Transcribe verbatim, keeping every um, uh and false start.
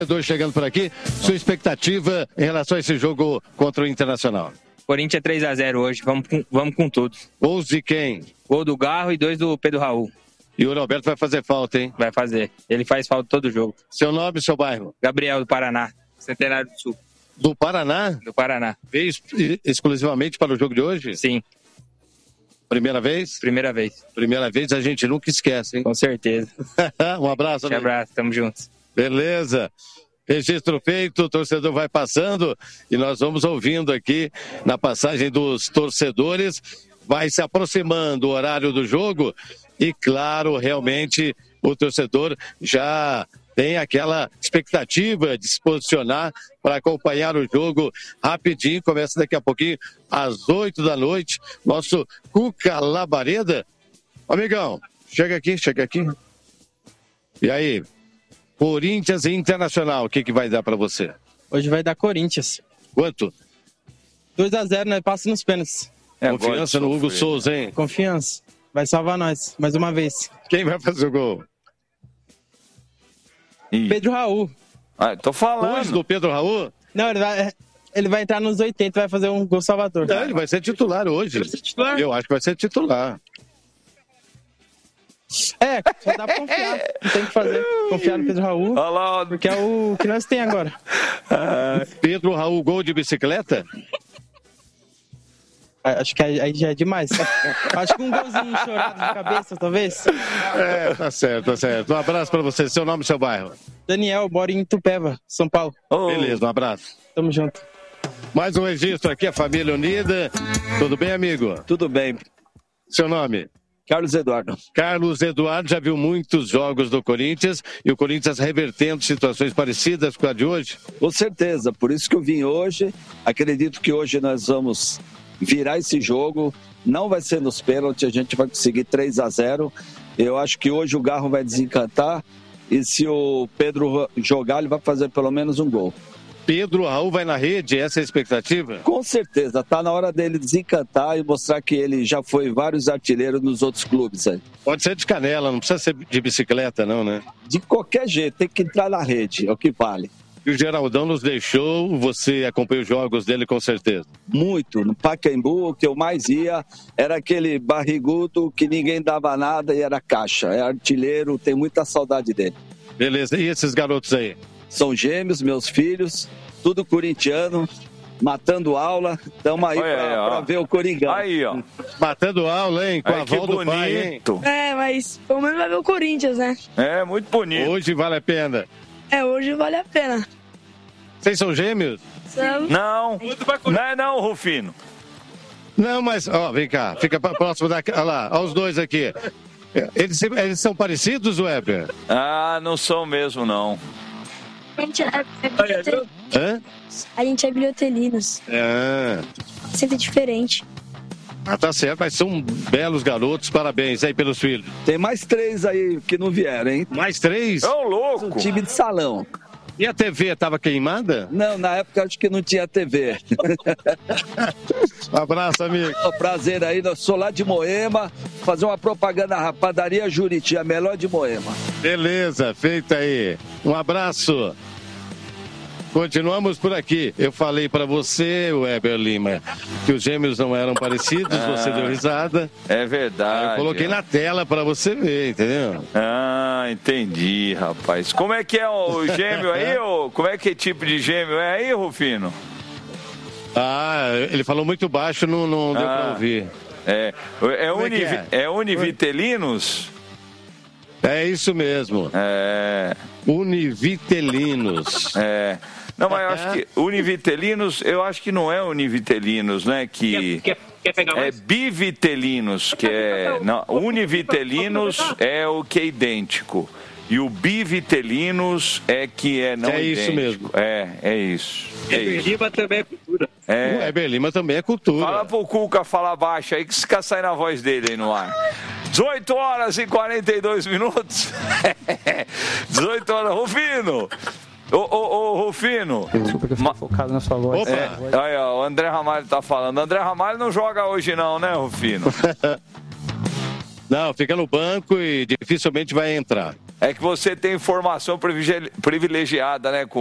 Torcedor chegando por aqui, sua expectativa em relação a esse jogo contra o Internacional? Corinthians três a zero hoje, vamos com, vamos com tudo. Gols de quem? Gol do Garro e dois do Pedro Raul. E o Roberto vai fazer falta, hein? Vai fazer, ele faz falta todo jogo. Seu nome e seu bairro? Gabriel, do Paraná, Centenário do Sul. Do Paraná? Do Paraná. Veio ex- exclusivamente para o jogo de hoje? Sim. Primeira vez? Primeira vez. Primeira vez, a gente nunca esquece, hein? Com certeza. Um abraço. Um abraço, tamo juntos. Beleza. Registro feito, o torcedor vai passando e nós vamos ouvindo aqui na passagem dos torcedores. Vai se aproximando o horário do jogo e, claro, realmente o torcedor já tem aquela expectativa de se posicionar para acompanhar o jogo rapidinho. Começa daqui a pouquinho, às oito da noite. Nosso Cuca Labareda. Amigão, chega aqui, chega aqui. E aí? Corinthians e Internacional, o que, que vai dar para você? Hoje vai dar Corinthians. Quanto? dois a zero, nós passa nos pênaltis. É, confiança no Hugo Souza, hein? Confiança. Vai salvar nós, mais uma vez. Quem vai fazer o gol? Ih. Pedro Raul. Ah, tô falando. Hoje do Pedro Raul? Não, ele vai, ele vai entrar nos oitenta e vai fazer um gol salvador. Não, ele vai ser titular hoje. Vai ser titular? Eu acho que vai ser titular. É, só dá pra confiar. Não tem o que fazer. Confiar no Pedro Raul. Olá. Porque é o que nós temos agora. Ah, Pedro Raul, gol de bicicleta? Acho que aí já é demais. Acho que um golzinho chorado de cabeça, talvez. É, tá certo, tá certo. Um abraço pra você. Seu nome e seu bairro? Daniel, moro em Itupeva, São Paulo. Oh. Beleza, um abraço. Tamo junto. Mais um registro aqui, a família unida. Tudo bem, amigo? Tudo bem. Seu nome? Carlos Eduardo. Carlos Eduardo já viu muitos jogos do Corinthians e o Corinthians revertendo situações parecidas com a de hoje? Com certeza, por isso que eu vim hoje. Acredito que hoje nós vamos virar esse jogo. Não vai ser nos pênaltis, a gente vai conseguir três a zero. Eu acho que hoje o Garro vai desencantar e se o Pedro jogar, ele vai fazer pelo menos um gol. Pedro Raul vai na rede, essa é a expectativa? Com certeza, tá na hora dele desencantar e mostrar que ele já foi vários artilheiros nos outros clubes aí. Pode ser de canela, não precisa ser de bicicleta não, né? De qualquer jeito, tem que entrar na rede, é o que vale. E o Geraldão nos deixou, você acompanha os jogos dele com certeza? Muito, no Pacaembu, o que eu mais ia era aquele barrigudo que ninguém dava nada e era caixa, é artilheiro, tenho muita saudade dele. Beleza, e esses garotos aí? São gêmeos, meus filhos, tudo corintiano, matando aula. Estamos aí para ver o Coringão. Aí, ó. Matando aula, hein? Com Ai, a avó do pai, hein? É, mas pelo menos vai ver o Corinthians, né? É, muito bonito. Hoje vale a pena. É, hoje vale a pena. Vocês são gêmeos? São. Não, não é não, Rufino. Não, mas, ó, vem cá, fica próximo da... Olha lá, olha os dois aqui. Eles, eles são parecidos, Weber? Ah, não são mesmo, não. A gente é, é Hã? A gente é bilhotelinos. Ah. Sempre diferente. Ah, tá certo, mas são belos garotos, parabéns aí pelos filhos. Tem mais três aí que não vieram, hein? Mais três? Ô, louco! Um time de salão. E a T V estava queimada? Não, na época acho que não tinha T V. Um abraço, amigo. É um prazer aí, eu sou lá de Moema, fazer uma propaganda na Padaria Juriti, a melhor de Moema. Beleza, feita aí. Um abraço. Continuamos por aqui. Eu falei pra você, Weber Lima, que os gêmeos não eram parecidos, Ah, você deu risada. É verdade. Aí eu coloquei na tela pra você ver, entendeu? Ah, entendi, rapaz. Como é que é o gêmeo aí? Ou como é que tipo de gêmeo é aí, Rufino? Ah, ele falou muito baixo, não, não deu Ah, pra ouvir. É, é, Como é univi, que é? é univitelinos? É isso mesmo. É. Univitelinos. É. Não, mas eu acho que univitelinos, eu acho que não é univitelinos, né? Que Quer, quer pegar é mais? bivitelinos, que é. Não, univitelinos é o que é idêntico. E o bivitelinos é que é não É idêntico. isso mesmo. É, é isso. É Weber isso. Lima também é cultura. O É. Weber Lima também é cultura. Fala pro Cuca falar baixo aí, que se ficar saindo a voz dele aí no ar. dezoito horas e quarenta e dois minutos. dezoito horas. Rufino! Ô, ô, ô, Rufino! Desculpa que eu fiquei focado na sua voz. Opa! É, aí, ó, o André Ramalho tá falando. André Ramalho não joga hoje não, né, Rufino? Não, fica no banco e dificilmente vai entrar. É que você tem informação privilegiada, né, com